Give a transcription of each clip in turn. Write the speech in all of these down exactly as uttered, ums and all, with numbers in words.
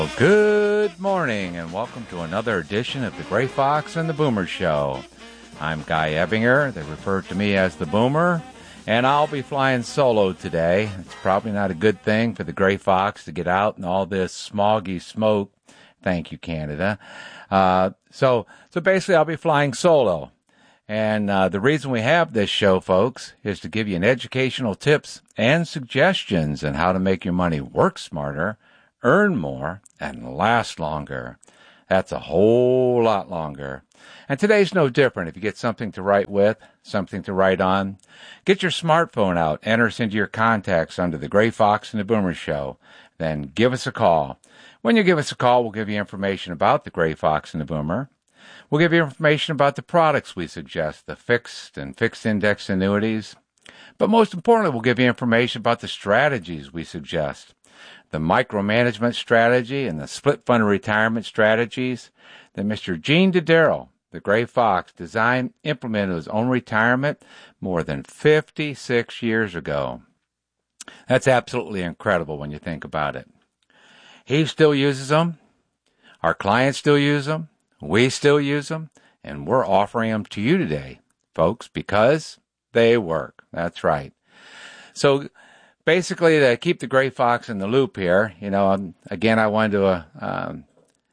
Good morning and welcome to another edition of the Gray Fox and the Boomer Show. I'm Guy Ebbinger. They refer to me as the Boomer, and I'll be flying solo today. It's probably not a good thing for the Gray Fox to get out in all this smoggy smoke. Thank you, Canada. Uh, so, so basically I'll be flying solo. And uh, the reason we have this show, folks, is to give you an educational tips and suggestions on how to make your money work smarter, earn more, and last longer. That's a whole lot longer. And today's no different. If you get something to write with, something to write on, get your smartphone out, enter us into your contacts under the Gray Fox and the Boomer Show. Then give us a call. When you give us a call, we'll give you information about the Gray Fox and the Boomer. We'll give you information about the products we suggest, the fixed and fixed index annuities. But most importantly, we'll give you information about the strategies we suggest. The micromanagement strategy and the split fund retirement strategies that Mister Gene Dodaro, the Gray Fox, designed, implemented his own retirement more than fifty-six years ago. That's absolutely incredible when you think about it. He still uses them. Our clients still use them. We still use them. And we're offering them to you today, folks, because they work. That's right. So, basically, to keep the Gray Fox in the loop here, you know, um, again, I wanted to, uh, um,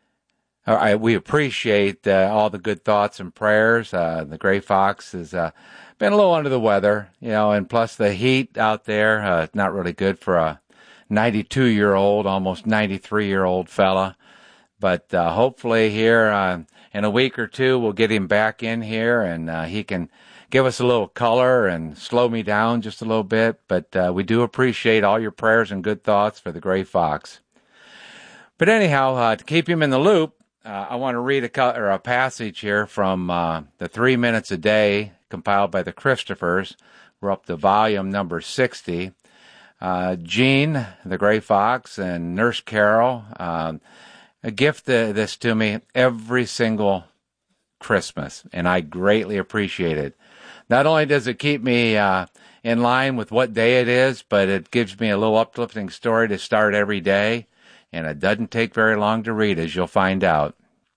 I, we appreciate uh, all the good thoughts and prayers. Uh, the Gray Fox has uh, been a little under the weather, you know, and plus the heat out there, uh, not really good for a ninety-two-year-old, almost ninety-three-year-old fella. But uh, hopefully here uh, in a week or two, we'll get him back in here and uh, he can give us a little color and slow me down just a little bit. But uh, we do appreciate all your prayers and good thoughts for the Gray Fox. But anyhow, uh, to keep him in the loop, uh, I want to read a, co- or a passage here from uh, the Three Minutes a Day compiled by the Christophers. We're up to volume number sixty. Uh, Gene, the Gray Fox, and Nurse Carol uh, gift the, this to me every single Christmas, and I greatly appreciate it. Not only does it keep me uh, in line with what day it is, but it gives me a little uplifting story to start every day, and it doesn't take very long to read, as you'll find out.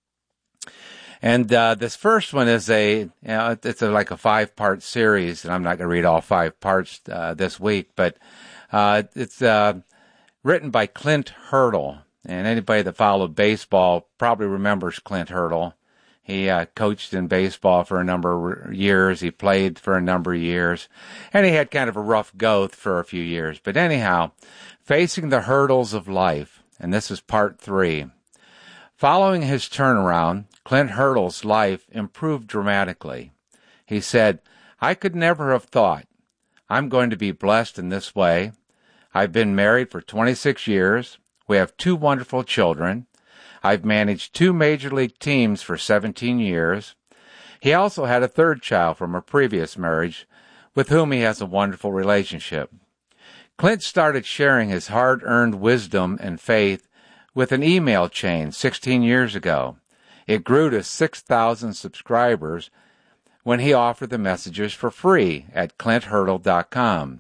And uh, this first one is a, you know, it's a, like a five-part series, and I'm not going to read all five parts uh, this week, but uh, it's uh, written by Clint Hurdle, and anybody that followed baseball probably remembers Clint Hurdle. He uh, coached in baseball for a number of years. He played for a number of years. And he had kind of a rough go for a few years. But anyhow, facing the hurdles of life. And this is part three. Following his turnaround, Clint Hurdle's life improved dramatically. He said, "I could never have thought I'm going to be blessed in this way. I've been married for twenty-six years. We have two wonderful children. I've managed two major league teams for seventeen years. He also had a third child from a previous marriage with whom he has a wonderful relationship." Clint started sharing his hard-earned wisdom and faith with an email chain sixteen years ago. It grew to six thousand subscribers when he offered the messages for free at clint hurdle dot com.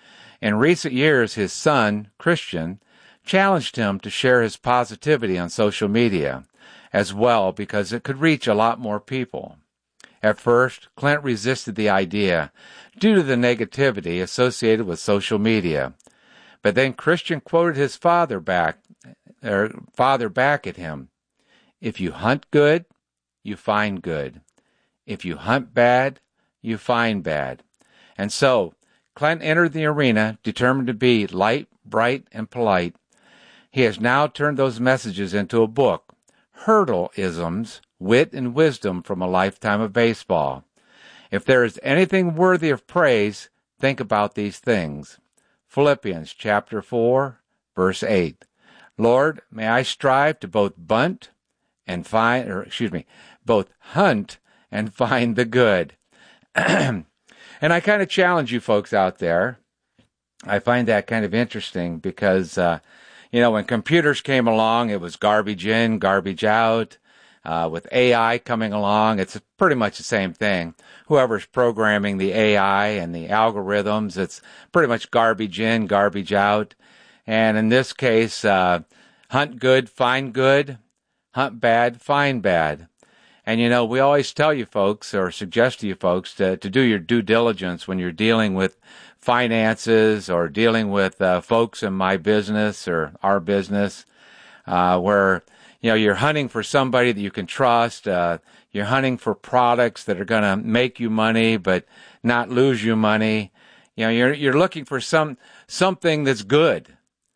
In recent years, his son, Christian, challenged him to share his positivity on social media as well because it could reach a lot more people. At first, Clint resisted the idea due to the negativity associated with social media. But then Christian quoted his father back, or father back at him. "If you hunt good, you find good. If you hunt bad, you find bad." And so, Clint entered the arena determined to be light, bright, and polite. He has now turned those messages into a book, Hurdle-isms, Wit and Wisdom from a Lifetime of Baseball. If there is anything worthy of praise, think about these things. Philippians chapter four, verse eight. "Lord, may I strive to both bunt and find, or excuse me, both hunt and find the good." And I kind of challenge you folks out there. I find that kind of interesting because, uh, you know, when computers came along, it was garbage in, garbage out. Uh, with A I coming along, it's pretty much the same thing. Whoever's programming the A I and the algorithms, it's pretty much garbage in, garbage out. And in this case, uh, hunt good, find good, hunt bad, find bad. And, you know, we always tell you folks, or suggest to you folks, to, to do your due diligence when you're dealing with finances or dealing with uh, folks in my business or our business, uh, where, you know, you're hunting for somebody that you can trust. Uh, you're hunting for products that are going to make you money but not lose you money. You know, you're you're looking for some something that's good.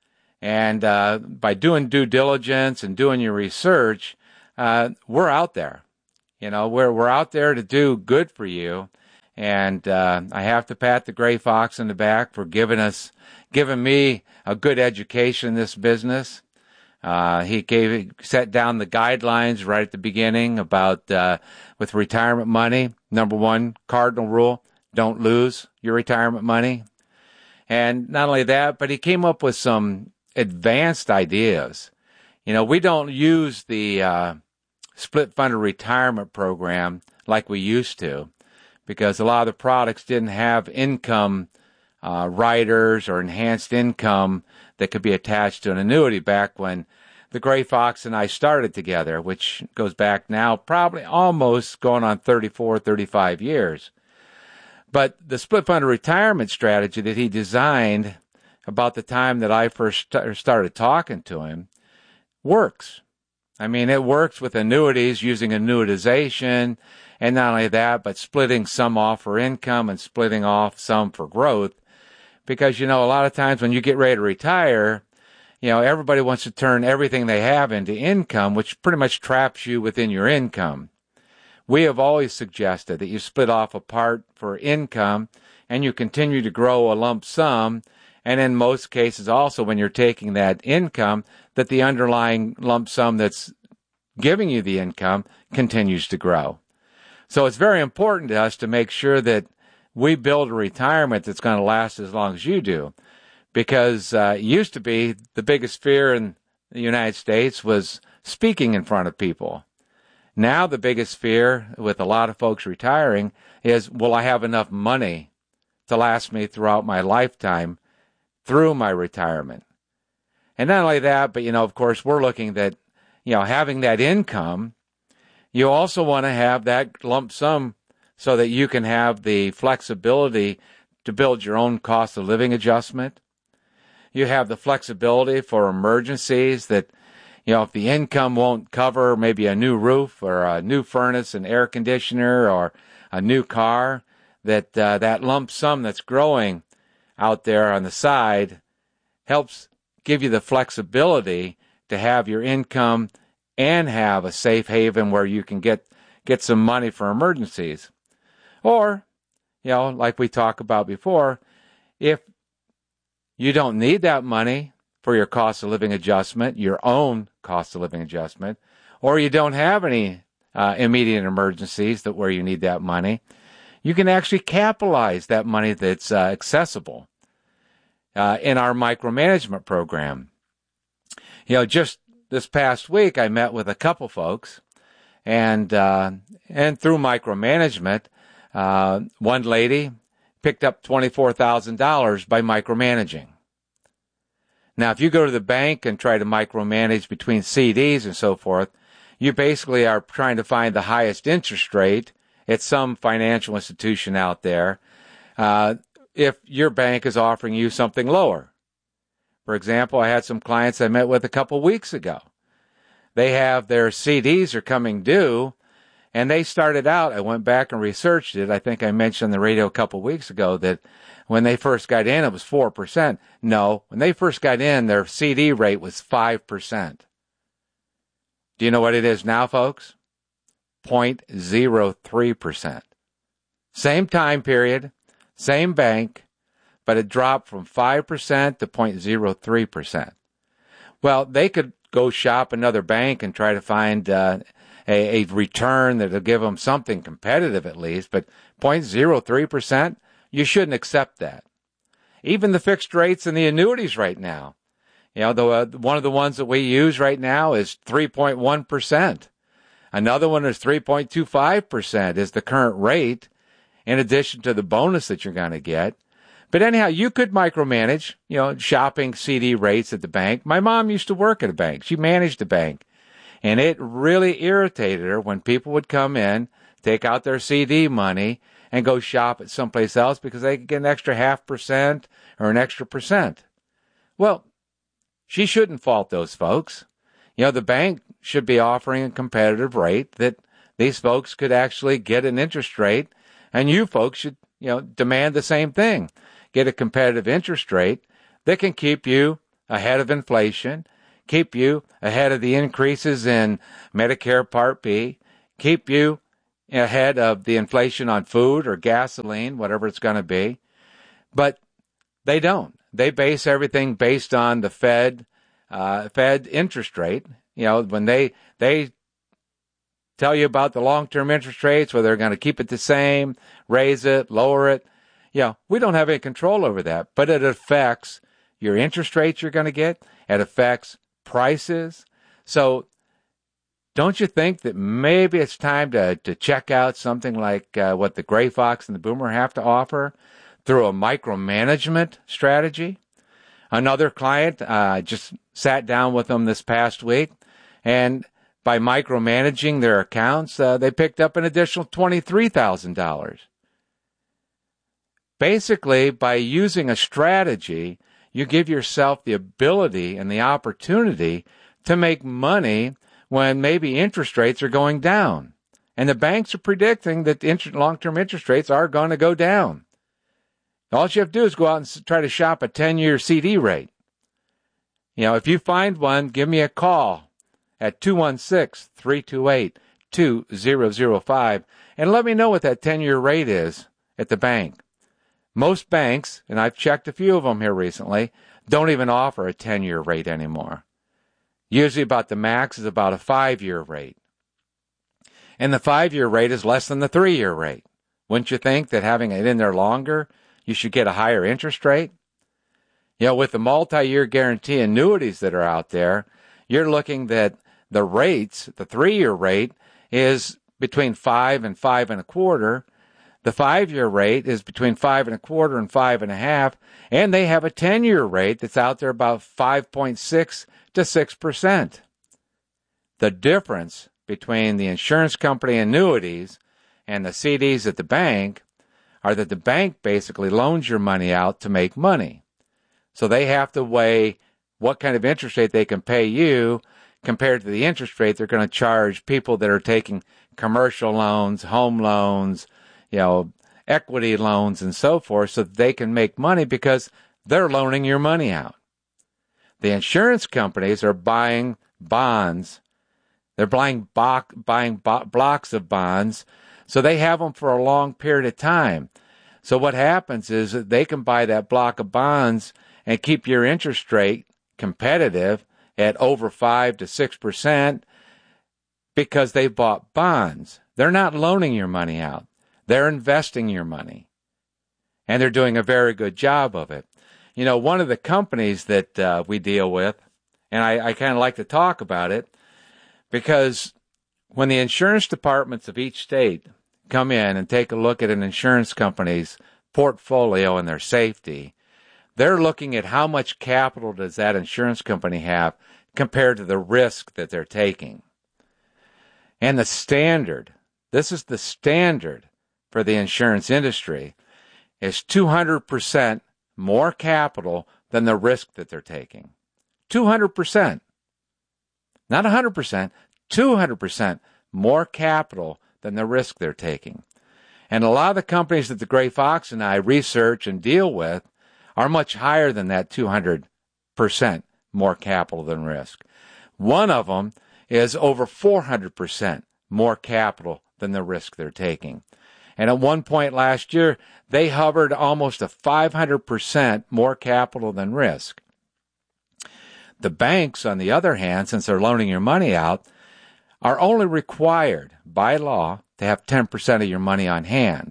And uh, by doing due diligence and doing your research, uh, we're out there. You know, we're we're out there to do good for you, and uh, I have to pat the Gray Fox in the back for giving us, giving me a good education in this business. Uh, he gave set down the guidelines right at the beginning about uh, with retirement money. Number one cardinal rule: don't lose your retirement money. And not only that, but he came up with some advanced ideas. You know, we don't use the uh, split funded retirement program like we used to, because a lot of the products didn't have income uh, riders or enhanced income that could be attached to an annuity back when the Gray Fox and I started together, which goes back now probably almost going on thirty-four, thirty-five years. But the split funded retirement strategy that he designed about the time that I first st- started talking to him works. I mean, it works with annuities using annuitization, and not only that, but splitting some off for income and splitting off some for growth. Because, you know, a lot of times when you get ready to retire, you know, everybody wants to turn everything they have into income, which pretty much traps you within your income. We have always suggested that you split off a part for income and you continue to grow a lump sum. And in most cases also, when you're taking that income, that the underlying lump sum that's giving you the income continues to grow. So it's very important to us to make sure that we build a retirement that's going to last as long as you do. Because uh, it used to be the biggest fear in the United States was speaking in front of people. Now the biggest fear with a lot of folks retiring is, will I have enough money to last me throughout my lifetime through my retirement? And not only that, but, you know, of course, we're looking that, you know, having that income, you also want to have that lump sum so that you can have the flexibility to build your own cost of living adjustment. You have the flexibility for emergencies that, you know, if the income won't cover maybe a new roof or a new furnace and air conditioner or a new car, that uh, that lump sum that's growing out there on the side helps give you the flexibility to have your income and have a safe haven where you can get, get some money for emergencies. Or, you know, like we talked about before, if you don't need that money for your cost of living adjustment, your own cost of living adjustment, or you don't have any uh, immediate emergencies that where you need that money, you can actually capitalize that money that's uh, accessible uh, in our micromanagement program. You know, just this past week, I met with a couple folks, and uh, and through micromanagement, uh, one lady picked up twenty-four thousand dollars by micromanaging. Now, if you go to the bank and try to micromanage between C Ds and so forth, you basically are trying to find the highest interest rate at some financial institution out there uh, if your bank is offering you something lower. For example, I had some clients I met with a couple weeks ago. They have their C Ds are coming due, and they started out, I went back and researched it. I think I mentioned on the radio a couple weeks ago that when they first got in, it was four percent. No, when they first got in, their C D rate was five percent. Do you know what it is now, folks? zero point zero three percent. Same time period, same bank, but it dropped from five percent to zero point zero three percent. Well, they could go shop another bank and try to find uh, a, a return that will give them something competitive at least, but zero point zero three percent, you shouldn't accept that. Even the fixed rates and the annuities right now, you know, the, uh, one of the ones that we use right now is three point one percent. Another one is three point two five percent is the current rate, in addition to the bonus that you're going to get. But anyhow, you could micromanage, you know, shopping C D rates at the bank. My mom used to work at a bank. She managed a bank. And it really irritated her when people would come in, take out their C D money, and go shop at someplace else because they could get an extra half percent or an extra percent. Well, she shouldn't fault those folks. You know, the bank should be offering a competitive rate that these folks could actually get an interest rate, and you folks should, you know, demand the same thing. Get a competitive interest rate that can keep you ahead of inflation, keep you ahead of the increases in Medicare Part B, keep you ahead of the inflation on food or gasoline, whatever it's going to be. But they don't. They base everything based on the Fed, uh, Fed interest rate. You know, when they they tell you about the long-term interest rates, whether they're going to keep it the same, raise it, lower it. You know, we don't have any control over that, but it affects your interest rates you're going to get. It affects prices. So don't you think that maybe it's time to, to check out something like uh, what the Gray Fox and the Boomer have to offer through a micromanagement strategy? Another client, I uh, just sat down with them this past week, and by micromanaging their accounts, uh, they picked up an additional twenty-three thousand dollars. Basically, by using a strategy, you give yourself the ability and the opportunity to make money when maybe interest rates are going down. And the banks are predicting that the inter- long-term interest rates are going to go down. All you have to do is go out and try to shop a ten-year C D rate. You know, if you find one, give me a call at two one six, three two eight, two zero zero five and let me know what that ten-year rate is at the bank. Most banks, and I've checked a few of them here recently, don't even offer a ten-year rate anymore. Usually about the max is about a five-year rate. And the five-year rate is less than the three-year rate. Wouldn't you think that having it in there longer, you should get a higher interest rate? You know, with the multi-year guarantee annuities that are out there, you're looking that the rates, the three-year rate, is between five and five and a quarter. The five-year rate is between five and a quarter and five and a half, and they have a ten-year rate that's out there about five point six to six percent. The difference between the insurance company annuities and the C Ds at the bank are that the bank basically loans your money out to make money. So they have to weigh what kind of interest rate they can pay you compared to the interest rate they're going to charge people that are taking commercial loans, home loans, you know, equity loans and so forth, so that they can make money because they're loaning your money out. The insurance companies are buying bonds. They're buying, bo- buying bo- blocks of bonds, so they have them for a long period of time. So what happens is that they can buy that block of bonds and keep your interest rate competitive at over five to six percent because they bought bonds. They're not loaning your money out. They're investing your money, and they're doing a very good job of it. You know, one of the companies that uh, we deal with, and I, I kind of like to talk about it, because when the insurance departments of each state come in and take a look at an insurance company's portfolio and their safety, they're looking at how much capital does that insurance company have compared to the risk that they're taking. And the standard, this is the standard for the insurance industry, is two hundred percent more capital than the risk that they're taking. two hundred percent. Not one hundred percent, two hundred percent more capital than the risk they're taking. And a lot of the companies that the Gray Fox and I research and deal with are much higher than that two hundred percent more capital than risk. One of them is over four hundred percent more capital than the risk they're taking. And at one point last year, they hovered almost a five hundred percent more capital than risk. The banks, on the other hand, since they're loaning your money out, are only required by law to have ten percent of your money on hand.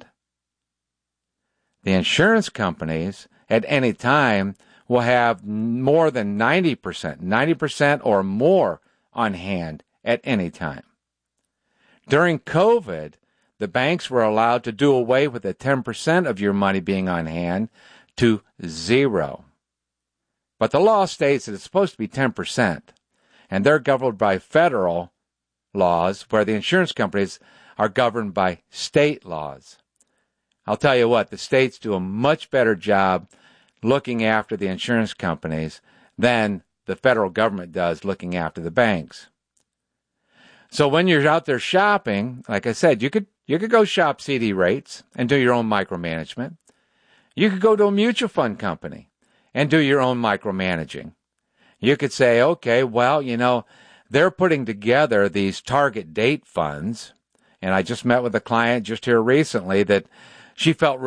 The insurance companies at any time will have more than ninety percent, ninety percent or more on hand at any time. During COVID, the banks were allowed to do away with the ten percent of your money being on hand to zero. But the law states that it's supposed to be ten percent, and they're governed by federal laws, where the insurance companies are governed by state laws. I'll tell you what, the states do a much better job looking after the insurance companies than the federal government does looking after the banks. So when you're out there shopping, like I said, you could you could go shop C D rates and do your own micromanagement. You could go to a mutual fund company and do your own micromanaging. You could say, okay, well, you know, they're putting together these target date funds, and I just met with a client just here recently that she felt